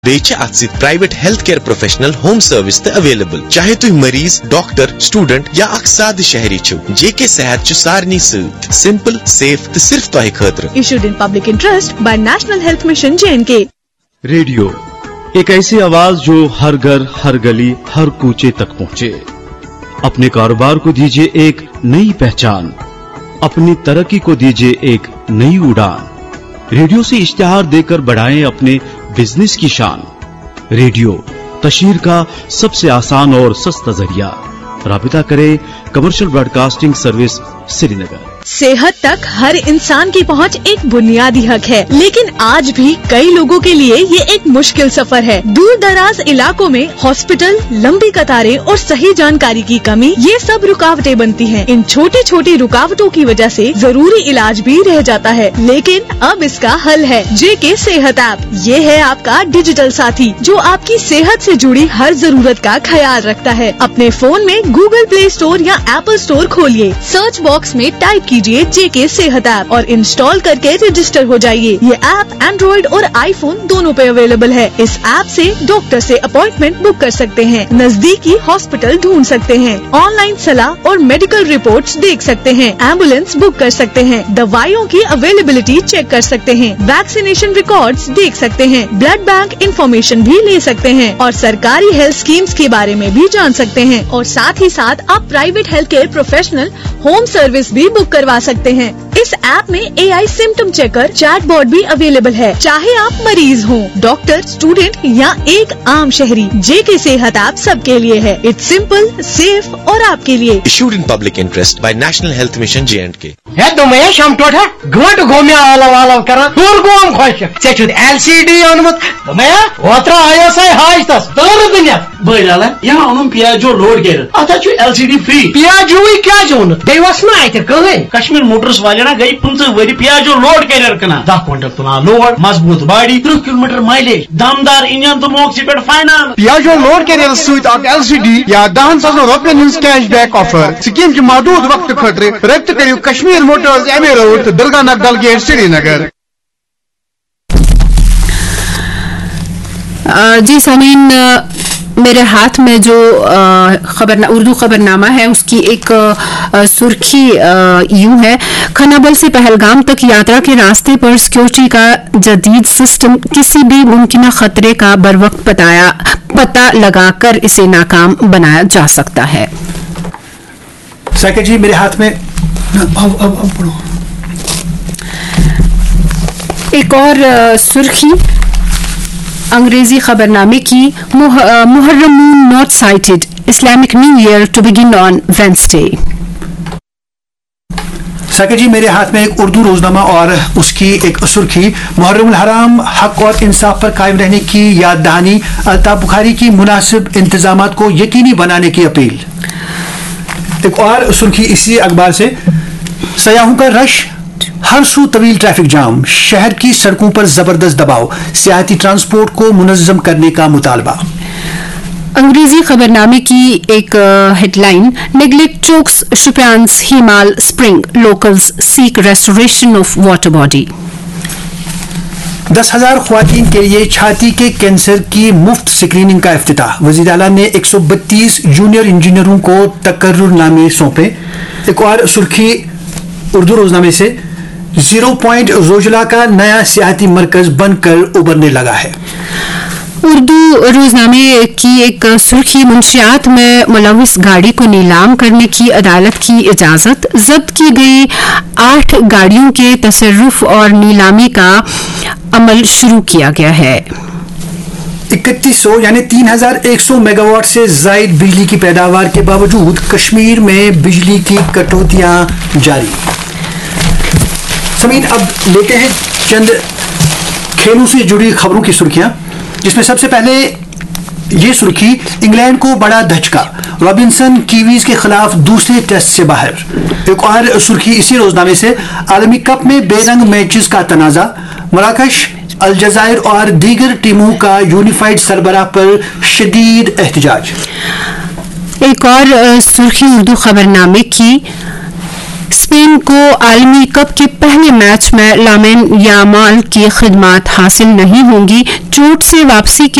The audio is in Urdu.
بیچ ات ست private health care professional home service تہ اویلیبل چاہے تھی مریض ڈاکٹر سٹوڈنٹ یا اخ سادہ شہری چھو جے کے صحت چھ سارنی ست سمپل سیف تو صرف تہ خاطر issued in public interest by national health mission JNK. Radio ایک ایسی آواز جو ہر گھر ہر گلی ہر کوچے تک پہنچے. اپنے کاروبار کو دیجیے ایک نئی پہچان, اپنی ترقی کو دیجیے ایک نئی اڑان. ریڈیو سے اشتہار دے کر بڑھائیں اپنے بزنس کی شان. ریڈیو تشہیر کا سب سے آسان اور سستا ذریعہ. رابطہ کریں کمرشل براڈ کاسٹنگ سروس سری نگر. صحت تک ہر انسان کی پہنچ ایک بنیادی حق ہے, لیکن آج بھی کئی لوگوں کے لیے یہ ایک مشکل سفر ہے. دور دراز علاقوں میں ہاسپٹل, لمبی قطاریں اور صحیح جانکاری کی کمی, یہ سب رکاوٹیں بنتی ہیں. ان چھوٹی چھوٹی رکاوٹوں کی وجہ سے ضروری علاج بھی رہ جاتا ہے, لیکن اب اس کا حل ہے JK صحت ایپ. یہ ہے آپ کا ڈیجیٹل ساتھی جو آپ کی صحت سے جڑی ہر ضرورت کا خیال رکھتا ہے. اپنے فون میں گوگل پلے اسٹور یا ایپل اسٹور کھولیے, سرچ باکس میں ٹائپ کیجیے JK صحت ایپ اور انسٹال کر کے رجسٹر ہو جائیے. یہ ایپ اینڈرائڈ اور آئی فون دونوں پہ اویلیبل ہے. اس ایپ سے ڈاکٹر سے اپوائنٹمنٹ بک کر سکتے ہیں, نزدیکی ہاسپٹل ڈھونڈ سکتے ہیں, آن لائن صلاح اور میڈیکل رپورٹس دیکھ سکتے ہیں, ایمبولینس بک کر سکتے ہیں, دوائیوں کی اویلیبلٹی چیک کر سکتے ہیں, ویکسینیشن ریکارڈز دیکھ سکتے ہیں, بلڈ بینک انفارمیشن بھی لے سکتے ہیں اور سرکاری ہیلتھ اسکیمز کے بارے میں بھی جان سکتے ہیں. اور ساتھ ہی ساتھ آپ private health care professional home service بھی بک کروا سکتے ہیں. اس ایپ میں AI symptom checker chat board بھی اویلیبل ہے. چاہے آپ مریض ہوں, ڈاکٹر, اسٹوڈنٹ یا ایک عام شہری, JK صحت ایپ سب کے لیے ہے. اٹس سمپل, سیف اور آپ کے لیے. Issued in public interest by national health mission JNK. ہے دمیا شام ٹوٹا گنٹ گومیا آلو آلو کران پور گوم خوش ژے LCD اونمت دمیا اوترا آیا سا ہاج تس تر دنیا بڑ لالا یا اونم پیاجو لوڈ گیر اتھا چھ LCD فری پیاجوی کیا جون دیوس نا اتہ کہیں کشمیر موٹرز والے نا گئی 15 وری پیاجو لوڈ کیریئر کنا 10 کوئنٹل تنا لوڈ مضبوط باڈی 30 کلومیٹر مائلیج دمدار انجن تو موکسی پیٹ فائنل پیاجو لوڈ کیریئر سوت اک LCD یا 10,000 روپین ہنز کیش بیک آفر. سکیم کی محدود وقت خاطر رابطہ کریو کشمیر موٹرز MA روڈ درگاہ نگدل گیٹ سری نگر. جی سامعین, میرے ہاتھ میں جو اردو خبرنامہ ہے اس کی ایک سرخی یوں ہے: کھنابل سے پہلگام تک یاترا کے راستے پر سیکورٹی کا جدید سسٹم کسی بھی ممکنہ خطرے کا بروقت پتہ لگا کر اسے ناکام بنایا جا سکتا ہے. سیکرٹری جی میرے ہاتھ میں ایک اور سرخی انگریزی خبرنامے کی: محرم مون not cited, Islamic new year to begin on Wednesday. Secretary جی میرے ہاتھ میں ایک اردو روزنامہ اور اس کی ایک سرخی: محرم الحرام حق اور انصاف پر قائم رہنے کی یاد دہانی, الطاف بخاری کی مناسب انتظامات کو یقینی بنانے کی اپیل. ایک اور سرخی اسی اخبار سے: سیاحوں کا رش, ہر سو طویل ٹریفک جام, شہر کی سڑکوں پر زبردست دباؤ, سیاحتی ٹرانسپورٹ کو منظم کرنے کا مطالبہ. انگریزی خبرنامے کی ایک ہیڈ لائن: نیگلیکٹ چوکس شوپیانز ہیمال spring, locals seek restoration of water body. 10,000 خواتین کے لیے چھاتی کے کینسر کی مفت اسکریننگ کا افتتاح. وزیر اعلیٰ نے 132 جونیئر انجینئروں کو تقرر نامے سونپے. ایک اور سرخی اردو روزنامے سے: زیرو پوائنٹ زوجلا کا نیا سیاحتی مرکز بن کر ابھرنے لگا ہے. اردو روزنامے کی ایک سرخی: منشیات میں ملوث گاڑی کو نیلام کرنے کی عدالت کی اجازت, ضبط کی گئی 8 گاڑیوں کے تصرف اور نیلامی کا عمل شروع کیا گیا ہے. 3100 یعنی 3100 میگا واٹ سے زائد بجلی کی پیداوار کے باوجود کشمیر میں بجلی کی کٹوتیاں جاری. سمین اب لیتے ہیں چند کھیلوں سے جڑی خبروں کی سرخیاں, جس میں سب سے پہلے یہ سرخی: انگلینڈ کو بڑا دھچکا, رابنسن کیویز کے خلاف دوسرے ٹیسٹ سے باہر. ایک اور سرخی اسی روزنامے سے: عالمی کپ میں بے رنگ میچز کا تنازع, مراکش, الجزائر اور دیگر ٹیموں کا یونیفائڈ سربراہ پر شدید احتجاج. ایک اور سرخی اردو خبرنامے کی: اسپین کو عالمی کپ کے پہلے میچ میں لامین یامال کی خدمات حاصل نہیں ہوں گی. چوٹ سے واپسی کے